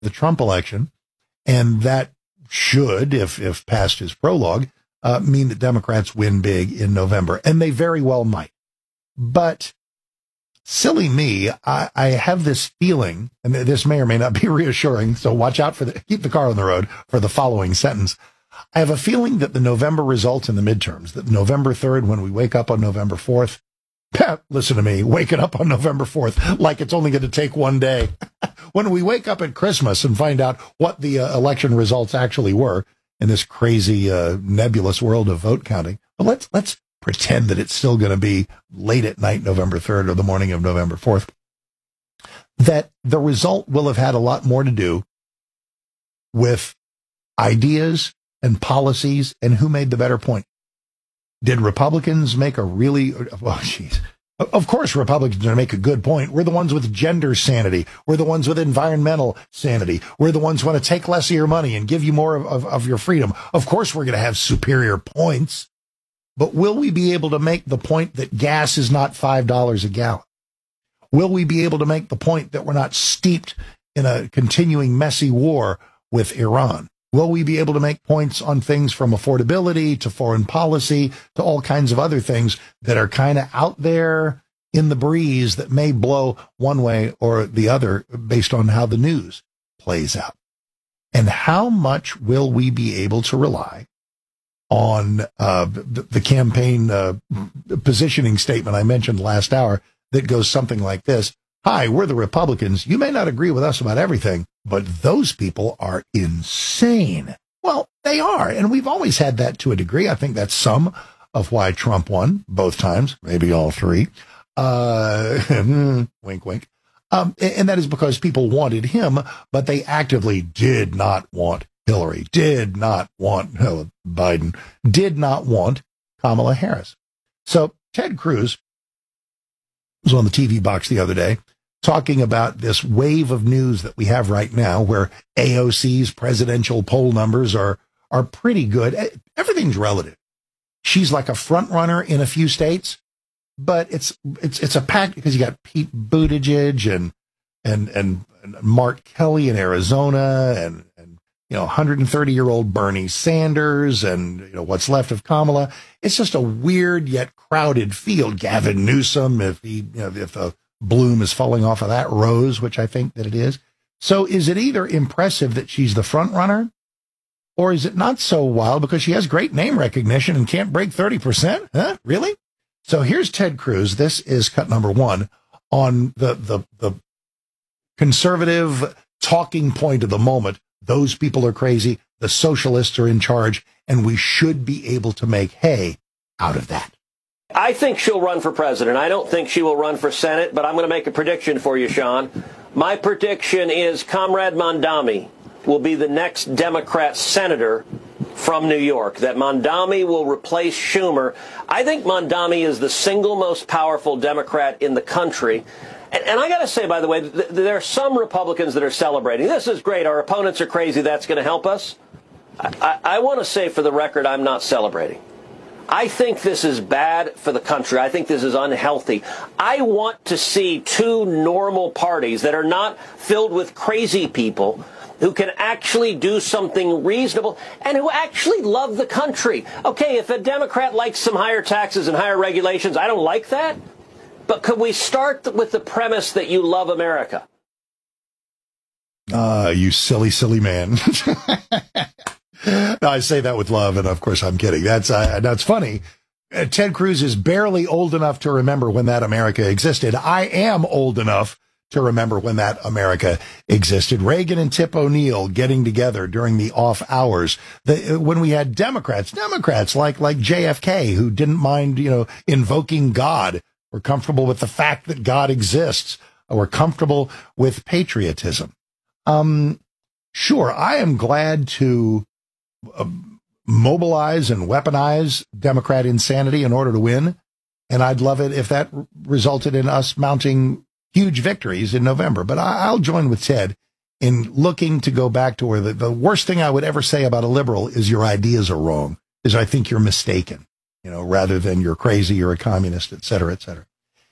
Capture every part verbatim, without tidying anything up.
the Trump election. And that should, if, if past his prologue, uh, mean that Democrats win big in November. And they very well might. But silly me, I, I have this feeling, and this may or may not be reassuring, so watch out for the, keep the car on the road for the following sentence. I have a feeling that the November results in the midterms, that November third, when we wake up on November fourth, listen to me, waking up on November fourth like it's only going to take one day. When we wake up at Christmas and find out what the uh, election results actually were in this crazy uh, nebulous world of vote counting, but let's let's pretend that it's still going to be late at night, November third, or the morning of November fourth, that the result will have had a lot more to do with ideas and policies and who made the better point. Did Republicans make a really, well, geez, of course Republicans are going to make a good point. We're the ones with gender sanity. We're the ones with environmental sanity. We're the ones who want to take less of your money and give you more of, of, of your freedom. Of course we're going to have superior points. But will we be able to make the point that gas is not five dollars a gallon? Will we be able to make the point that we're not steeped in a continuing messy war with Iran? Will we be able to make points on things from affordability to foreign policy to all kinds of other things that are kind of out there in the breeze that may blow one way or the other based on how the news plays out? And how much will we be able to rely on uh, the, the campaign uh, positioning statement I mentioned last hour that goes something like this? Hi, we're the Republicans. You may not agree with us about everything, but those people are insane. Well, they are, and we've always had that to a degree. I think that's some of why Trump won both times, maybe all three. Uh, wink, wink. Um, and that is because people wanted him, but they actively did not want Hillary, did not want uh, Biden, did not want Kamala Harris. So Ted Cruz was on the T V box the other day talking about this wave of news that we have right now where A O C's presidential poll numbers are are pretty good. Everything's relative. She's like a front runner in a few states, but it's it's it's a pack because you got Pete Buttigieg and and and, and Mark Kelly in Arizona and and you know one hundred thirty year old Bernie Sanders and you know what's left of Kamala. It's just a weird yet crowded field. Gavin Newsom, if he you know if the bloom is falling off of that rose, which I think that it is. So is it either impressive that she's the front runner, or is it not so wild because she has great name recognition and can't break thirty percent? Huh? Really? So here's Ted Cruz. This is cut number one on the, the, the conservative talking point of the moment. Those people are crazy. The socialists are in charge, and we should be able to make hay out of that. I think she'll run for president. I don't think she will run for Senate, but I'm going to make a prediction for you, Sean. My prediction is Comrade Mondami will be the next Democrat senator from New York, that Mondami will replace Schumer. I think Mondami is the single most powerful Democrat in the country. And, and I got to say, by the way, th- there are some Republicans that are celebrating. This is great. Our opponents are crazy. That's going to help us. I, I, I want to say for the record, I'm not celebrating. I think this is bad for the country. I think this is unhealthy. I want to see two normal parties that are not filled with crazy people who can actually do something reasonable and who actually love the country. Okay, if a Democrat likes some higher taxes and higher regulations, I don't like that. But could we start with the premise that you love America? Ah, uh, you silly, silly man. No, I say that with love, and of course I'm kidding. That's uh, that's funny. Uh, Ted Cruz is barely old enough to remember when that America existed. I am old enough to remember when that America existed. Reagan and Tip O'Neill getting together during the off hours. The, when we had Democrats, Democrats like like J F K, who didn't mind, you know, invoking God. We're comfortable with the fact that God exists. We're comfortable with patriotism. Um, sure, I am glad to Uh, mobilize and weaponize Democrat insanity in order to win. And I'd love it if that r- resulted in us mounting huge victories in November. But I- I'll join with Ted in looking to go back to where the, the worst thing I would ever say about a liberal is your ideas are wrong, is I think you're mistaken, you know, rather than you're crazy, you're a communist, et cetera, et cetera.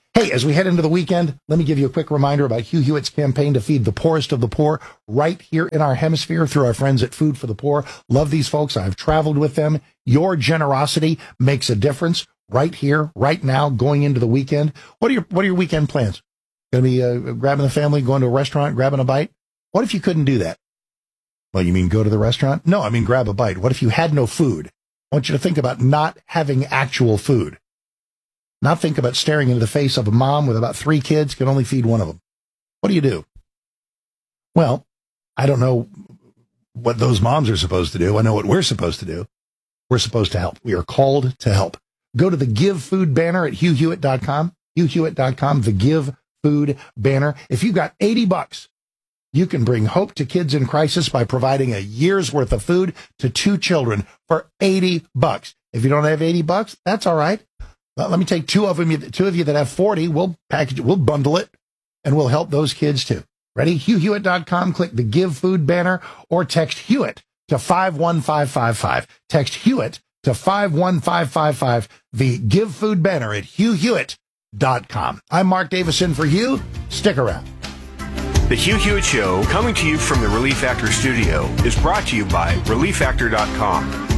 Hey, as we head into the weekend, let me give you a quick reminder about Hugh Hewitt's campaign to feed the poorest of the poor right here in our hemisphere through our friends at Food for the Poor. Love these folks. I've traveled with them. Your generosity makes a difference right here, right now, going into the weekend. What are your, what are your weekend plans? Going to be uh, grabbing the family, going to a restaurant, grabbing a bite? What if you couldn't do that? Well, you mean go to the restaurant? No, I mean grab a bite. What if you had no food? I want you to think about not having actual food. Not think about staring into the face of a mom with about three kids, can only feed one of them. What do you do? Well, I don't know what those moms are supposed to do. I know what we're supposed to do. We're supposed to help. We are called to help. Go to the Give Food banner at hugh hewitt dot com, hugh hewitt dot com, the Give Food banner. If you've got eighty bucks, you can bring hope to kids in crisis by providing a year's worth of food to two children for eighty bucks. If you don't have eighty bucks, that's all right. Well, let me take two of them, two of you that have forty. We'll package it, we'll bundle it, and we'll help those kids too. Ready? hugh hewitt dot com, click the Give Food banner, or text Hewitt to five one five five five. Text Hewitt to five one five five five, the Give Food banner at hugh hewitt dot com. I'm Mark Davison for you. Stick around. The Hugh Hewitt Show, coming to you from the Relief Factor studio, is brought to you by relief factor dot com.